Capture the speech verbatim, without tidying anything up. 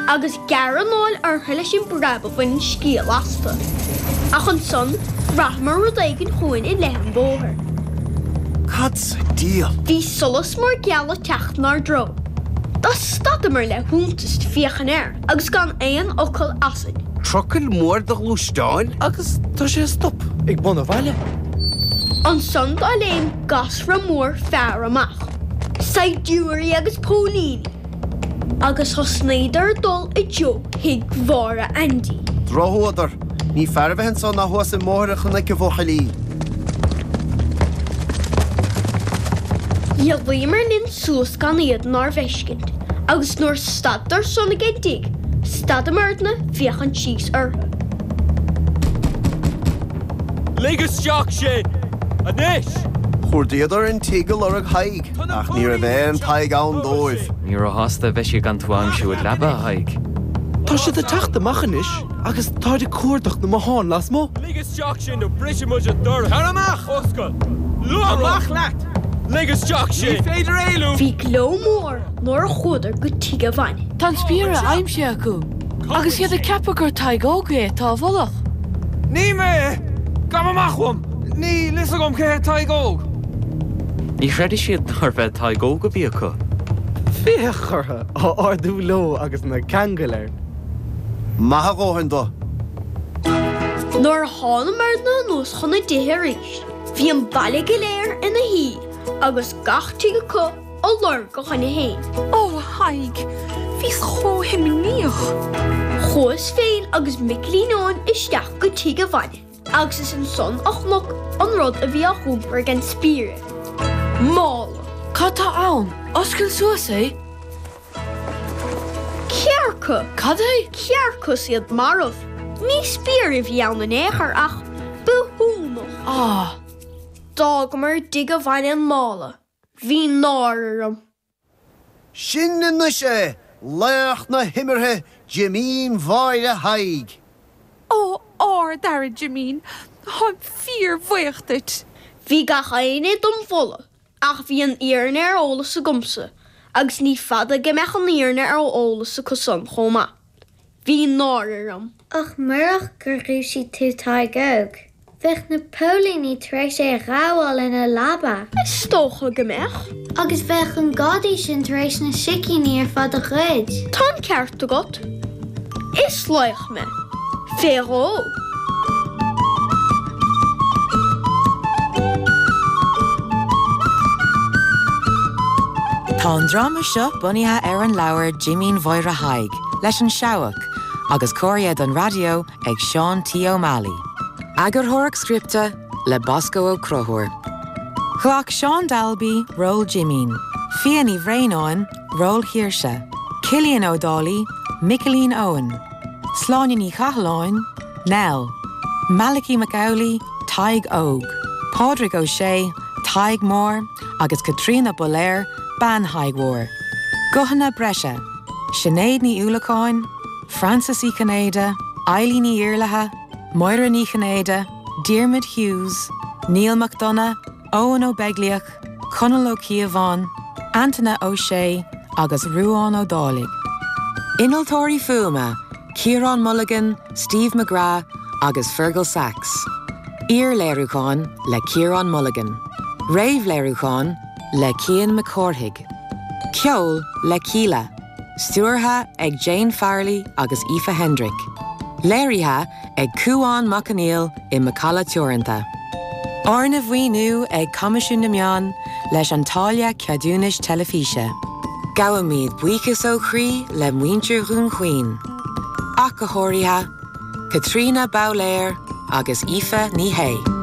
agus garanáil ar thuile sin braba bhain scíal asta. A chun son, rahmar rud éigen chuin i lehan bóthir. Cad sa díal. Bhí solas mór geala techt nar dro. Tá stadamar le húntast fiochan air, agus gan éon ocail asan. Trocail mór do glúisteáin agus tá sé stop. Ag buna bhaile. An son dá léon gas ra mór fear amach. Said dúirí agus pólíní. Agus ho snéidir dul i jo hig bhóra Andy. Drohódar, ní fearbhean son na thuas i móra chun ag go bhchalí. Ialímar linn sús gan iad nar bheiscint, agus nóir stadar son ag é dig, stadamartna fiochan síos artha. Légus teach sin, anis! Chordéadar an tígal ar ag haig, ach ní a bhéan taig ann dóibh. Ní a hásta bheith sé gan tuáim siúd leba haig. Tá sé de teachta machanis, agus tá de cuardach na maháin las mo. Légus teach sin do brise muid a dur. Caramach! Oscar! Lua! Amach leat! Légus teach sin! Ní féidir éilú! Bhí gló mór nóir a chúdar go tíga bhain. Tá spíra aimse acu, agus iad a cepa gur taig ógé tá bholach. Ní me! Gam amachham! Ní lisagam cé taig óg! Ní chreidir siad nar bheith taig ó go bhí acu. Féchortha á ardú lo agus na cangalir. Maithe góhan do. Nóir a hána marna nús chuna dithe ríis. Bhí an bailí go léir ina hí, agus gach tíga có ó lor go chuna héin. Ó, haig, bhís cho himníoch. Chós féin agus miclínáin isteach go tíga bhaine, agus is an son achnach an rud a bhí a chúmpar gan spíre. Mála. Cá ann, oscail suas é? Cearca. Cad é? Cearca siad marmh. Ní spíre bhí ann an éair ach buhúnach. Ah. Dágamar dig a bhaine an mála. Bhí náirim. Sin na sé, leach na himmerthe Jimín Mhaire haig. Ó, ár dar Jimín, há fíor bhuiachtait. Bhí gach aine dom fola, ach bhí an iarne ar ólas sa gumsa, agus ní fada gemech an iarne ar ólas sa cosan choma. Bhí náirim. Ach marach gur rú si tú taig óg. Bheith na pólíní treéis sé ráháil ina laba. Is tócha gemech. Agus bheith an gádí sin treéis na sicíní ar fad a chuid. Tá ceart agat. Is leich me. Féró. Tá an drama seo bunithe ar an leabhar Jimín Mhaire haig, leis an seabhach, agus cóiriad an radio ag Seán T. O'Malley. Agur thorach scripta le Bosco Ó Crothúr. Chhlach Seán Dalby, ról Jimín. Fianní Bhréanáin, ról Hirsha. Cillian O'Dawley, Michelín Owen. Sláinní Chathláin, Nell. Malachy McAuley, Taig Óg. Pádraig O'Shea, Taig Mór, agus Katrina Bolair, Ban Haigmór. Gohanna Brescia. Sinead ní Ullacáin, Francis í Canéda, Eileen ní Iarlatha, Moira ní Canéda, Diarmid Hughes, Neil McDonough, Owen O'Begliach, Conal O'Keevan, Antoine O'Shea, agus Ruán O'Dálig. Inaltóirí fuama, Ciarán Mulligan, Steve McGrath, agus Fergal Sachs. Ir Léirúcháin le Ciarán Mulligan. Rave Léirúcháin le Cian McCorthig. Ceol le Cíla. Stúrtha ag Jane Farley agus Aoife Hendrick. Léirithe ag Cúán McAneil i Macalla Tuaireanta. Orna bhhaoinú ag Comisiún na Meán leis an táille ceadúnis telefíse. Gabhamid buchas ó chrí le muintir rún chuoin. Ach go háirithe, Katrina Bowlair agus Aoife ní Hay.